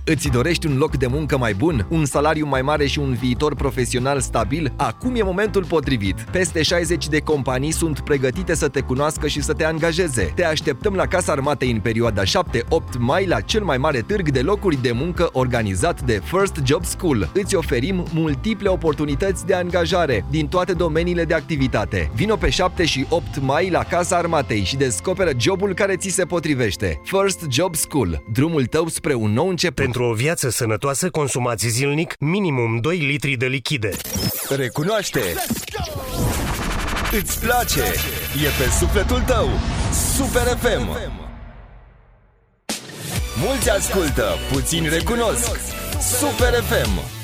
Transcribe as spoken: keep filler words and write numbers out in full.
Îți dorești un loc de muncă mai bun, un salariu mai mare și un viitor profesional stabil? Acum e momentul potrivit. Peste șaizeci de companii sunt pregătite să te cunoască și să te angajeze. Te așteptăm la Casa Armatei în perioada șapte opt mai la cel mai mare târg de locuri de muncă organizat de First Job School. Îți oferim multiple oportunități de angajare din toate domeniile de activitate. Vino pe șapte și opt mai la Casa Armatei și descoperă jobul care ți se potrivește. First Job School, drumul tău spre un nou început. Pentru o viață sănătoasă, consumați zilnic minimum doi litri de lichide. Recunoaște! Îți place! E pe sufletul tău! Super F M! Mulți ascultă, puțini recunosc! Super F M!